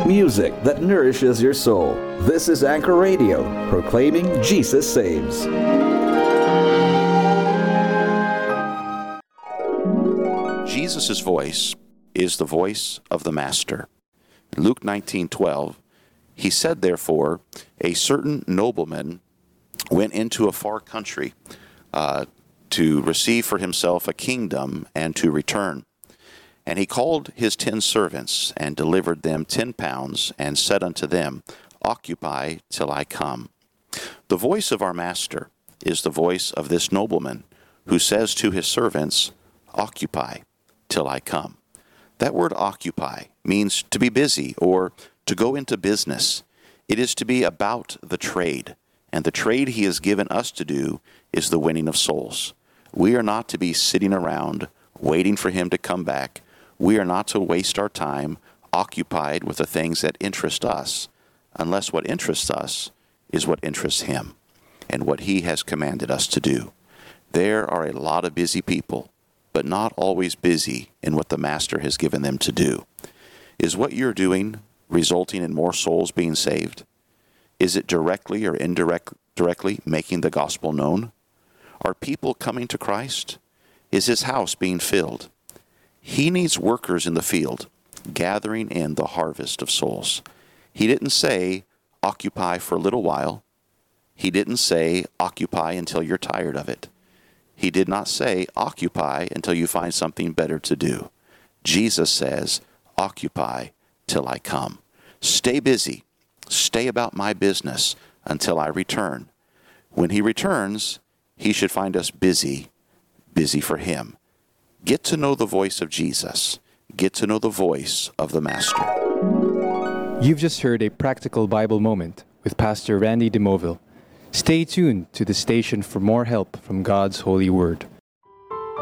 Music that nourishes your soul. This is Anchor Radio, proclaiming Jesus saves. Jesus' voice is the voice of the Master. In Luke 19:12, he said, therefore, a certain nobleman went into a far country to receive for himself a kingdom and to return. And he called his 10 servants and delivered them 10 pounds and said unto them, Occupy till I come. The voice of our Master is the voice of this nobleman who says to his servants, Occupy till I come. That word occupy means to be busy or to go into business. It is to be about the trade, and the trade he has given us to do is the winning of souls. We are not to be sitting around waiting for him to come back. We are not to waste our time occupied with the things that interest us, unless what interests us is what interests him and what he has commanded us to do. There are a lot of busy people, but not always busy in what the Master has given them to do. Is what you're doing resulting in more souls being saved? Is it directly or indirectly making the gospel known? Are people coming to Christ? Is his house being filled? He needs workers in the field, gathering in the harvest of souls. He didn't say, occupy for a little while. He didn't say, occupy until you're tired of it. He did not say, occupy until you find something better to do. Jesus says, occupy till I come. Stay busy. Stay about my business until I return. When he returns, he should find us busy for him. Get to know the voice of Jesus. Get to know the voice of the Master. You've just heard a practical Bible moment with Pastor Randy DeMoville. Stay tuned to the station for more help from God's holy word.